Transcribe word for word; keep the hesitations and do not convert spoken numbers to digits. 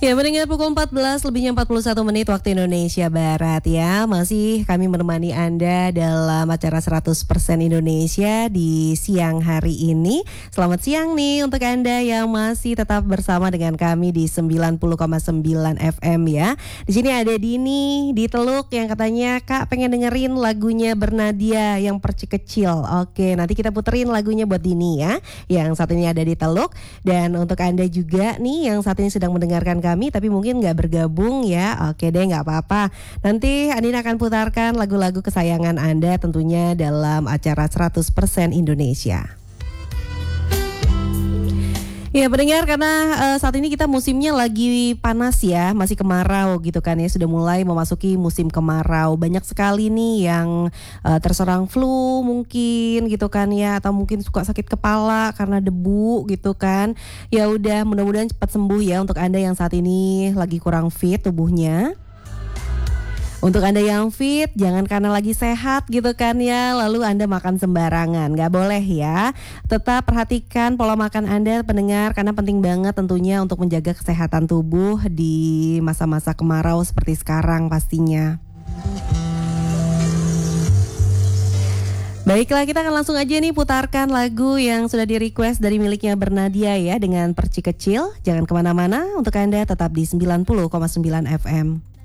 Ya, mendengar pukul empat belas lebihnya empat puluh satu menit waktu Indonesia Barat ya. Masih kami menemani Anda dalam acara seratus persen Indonesia di siang hari ini. Selamat siang nih untuk Anda yang masih tetap bersama dengan kami di sembilan puluh koma sembilan F M ya. Di sini ada Dini di Teluk yang katanya Kak pengen dengerin lagunya Bernadia yang Perci Kecil. Oke, nanti kita puterin lagunya buat Dini ya, yang saat ini ada di Teluk. Dan untuk Anda juga nih yang saat ini sedang mendengarkan kami tapi mungkin nggak bergabung ya, oke deh nggak apa-apa. Nanti Andina akan putarkan lagu-lagu kesayangan Anda tentunya dalam acara seratus persen Indonesia. Ya pendengar, karena uh, saat ini kita musimnya lagi panas ya, masih kemarau gitu kan ya, sudah mulai memasuki musim kemarau. Banyak sekali nih yang uh, terserang flu mungkin gitu kan ya, atau mungkin suka sakit kepala karena debu gitu kan. Ya udah, mudah-mudahan cepat sembuh ya untuk Anda yang saat ini lagi kurang fit tubuhnya. Untuk Anda yang fit, jangan karena lagi sehat gitu kan ya, lalu Anda makan sembarangan, gak boleh ya. Tetap perhatikan pola makan Anda pendengar, karena penting banget tentunya untuk menjaga kesehatan tubuh di masa-masa kemarau seperti sekarang pastinya. Baiklah, kita akan langsung aja nih putarkan lagu yang sudah di request dari miliknya Bernadia ya, dengan Perci Kecil. Jangan kemana-mana, untuk Anda tetap di sembilan puluh koma sembilan F M.